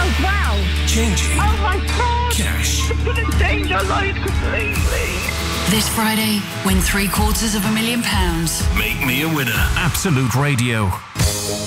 Oh, wow. Changing Oh, my God. cash. It's going to change our lives completely. This Friday, win £750,000. Make me a winner. Absolute Radio.